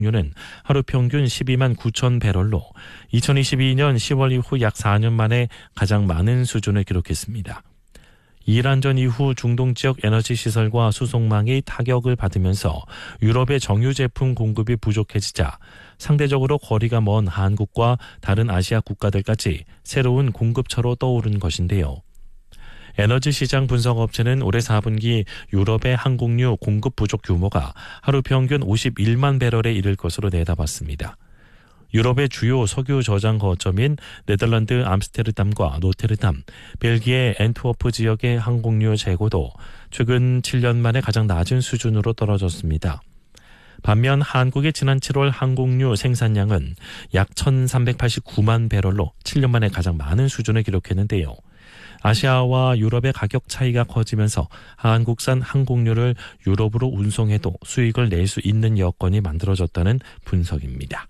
는 하루 평균 12만 9천 배럴로 2022년 10월 이후 약 4년 만에 가장 많은 수준을 기록했습니다. 이란전 이후 중동 지역 에너지 시설과 수송망이 타격을 받으면서 유럽의 정유 제품 공급이 부족해지자 상대적으로 거리가 먼 한국과 다른 아시아 국가들까지 새로운 공급처로 떠오른 것인데요. 에너지 시장 분석 업체는 올해 4분기 유럽의 항공유 공급 부족 규모가 하루 평균 51만 배럴에 이를 것으로 내다봤습니다. 유럽의 주요 석유 저장 거점인 네덜란드 암스테르담과 노테르담, 벨기에 앤트워프 지역의 항공유 재고도 최근 7년 만에 가장 낮은 수준으로 떨어졌습니다. 반면 한국의 지난 7월 항공유 생산량은 약 1,389만 배럴로 7년 만에 가장 많은 수준을 기록했는데요. 아시아와 유럽의 가격 차이가 커지면서 한국산 항공유를 유럽으로 운송해도 수익을 낼 수 있는 여건이 만들어졌다는 분석입니다.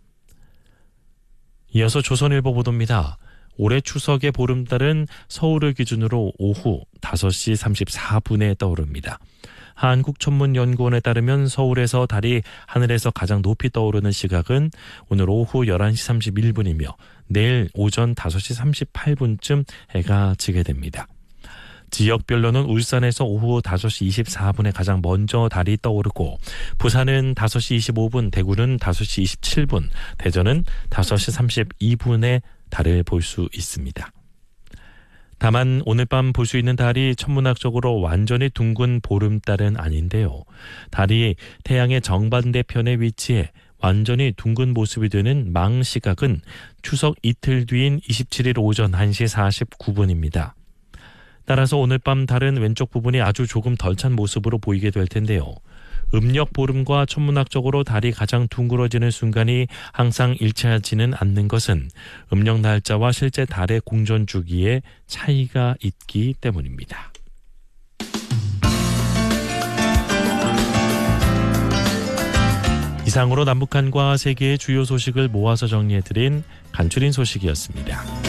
이어서 조선일보 보도입니다. 올해 추석의 보름달은 서울을 기준으로 오후 5시 34분에 떠오릅니다. 한국천문연구원에 따르면 서울에서 달이 하늘에서 가장 높이 떠오르는 시각은 오늘 오후 11시 31분이며 내일 오전 5시 38분쯤 해가 지게 됩니다. 지역별로는 울산에서 오후 5시 24분에 가장 먼저 달이 떠오르고 부산은 5시 25분, 대구는 5시 27분, 대전은 5시 32분에 달을 볼 수 있습니다. 다만 오늘 밤 볼 수 있는 달이 천문학적으로 완전히 둥근 보름달은 아닌데요. 달이 태양의 정반대편에 위치해 완전히 둥근 모습이 되는 망시각은 추석 이틀 뒤인 27일 오전 1시 49분입니다. 따라서 오늘 밤 달은 왼쪽 부분이 아주 조금 덜 찬 모습으로 보이게 될 텐데요. 음력 보름과 천문학적으로 달이 가장 둥그러지는 순간이 항상 일치하지는 않는 것은 음력 날짜와 실제 달의 공전 주기에 차이가 있기 때문입니다. 이상으로 남북한과 세계의 주요 소식을 모아서 정리해드린 간추린 소식이었습니다.